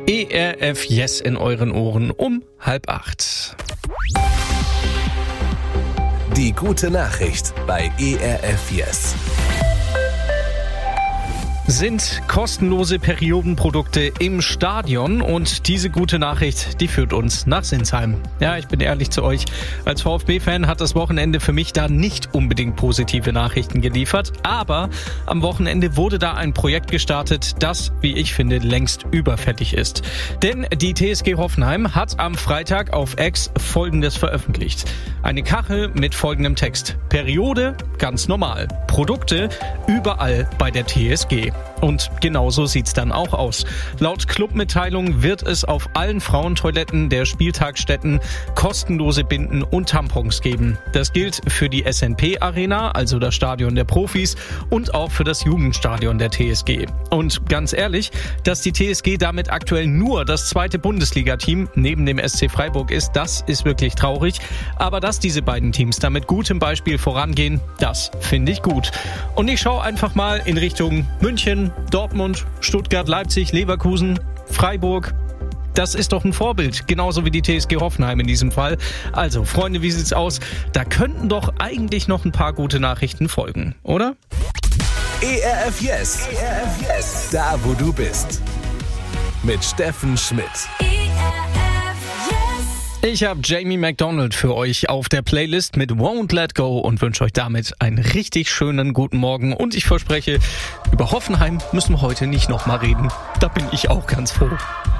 ERF Yes in euren Ohren um 7:30. Die gute Nachricht bei ERF Yes. Sind kostenlose Periodenprodukte im Stadion und diese gute Nachricht, die führt uns nach Sinsheim. Ja, ich bin ehrlich zu euch, als VfB-Fan hat das Wochenende für mich da nicht unbedingt positive Nachrichten geliefert, aber am Wochenende wurde da ein Projekt gestartet, das, wie ich finde, längst überfällig ist. Denn die TSG Hoffenheim hat am Freitag auf X Folgendes veröffentlicht. Eine Kachel mit folgendem Text: Periode ganz normal, Produkte überall bei der TSG. Und genauso sieht's dann auch aus. Laut Clubmitteilung wird es auf allen Frauentoiletten der Spieltagsstätten kostenlose Binden und Tampons geben. Das gilt für die SNP-Arena, also das Stadion der Profis, und auch für das Jugendstadion der TSG. Und ganz ehrlich, dass die TSG damit aktuell nur das zweite Bundesliga-Team neben dem SC Freiburg ist, das ist wirklich traurig. Aber dass diese beiden Teams da mit gutem Beispiel vorangehen, das finde ich gut. Und ich schaue einfach mal in Richtung München, Dortmund, Stuttgart, Leipzig, Leverkusen, Freiburg. Das ist doch ein Vorbild, genauso wie die TSG Hoffenheim in diesem Fall. Also, Freunde, wie sieht's aus? Da könnten doch eigentlich noch ein paar gute Nachrichten folgen, oder? ERF Yes. ERF Yes. Da, wo du bist. Mit Steffen Schmidt. Ich habe Jamie McDonald für euch auf der Playlist mit Won't Let Go und wünsche euch damit einen richtig schönen guten Morgen. Und ich verspreche, über Hoffenheim müssen wir heute nicht nochmal reden. Da bin ich auch ganz froh.